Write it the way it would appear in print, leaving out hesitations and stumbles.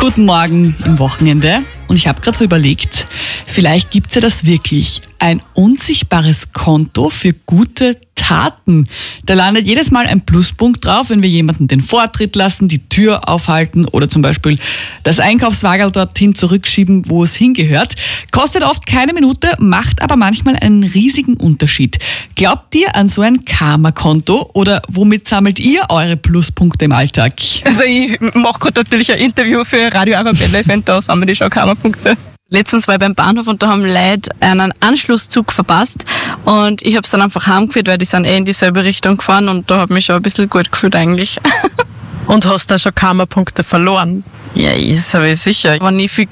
Guten Morgen im Wochenende. Und ich habe gerade so überlegt, vielleicht gibt es ja das wirklich. Ein unsichtbares Konto für gute Taten. Da landet jedes Mal ein Pluspunkt drauf, wenn wir jemanden den Vortritt lassen, die Tür aufhalten oder zum Beispiel das Einkaufswagen dorthin zurückschieben, wo es hingehört. Kostet oft keine Minute, macht aber manchmal einen riesigen Unterschied. Glaubt ihr an so ein Karma-Konto oder womit sammelt ihr eure Pluspunkte im Alltag? Also ich mache gerade natürlich ein Interview für Radio Arabella Event, da sammle ich schon Karma-Punkte. Letztens war ich beim Bahnhof und da haben Leute einen Anschlusszug verpasst und ich habe es dann einfach heimgeführt, weil die sind in dieselbe Richtung gefahren und da habe ich mich schon ein bisschen gut gefühlt eigentlich. Und hast da schon Karma-Punkte verloren? Ja, das habe ich sicher. Wenn ich viel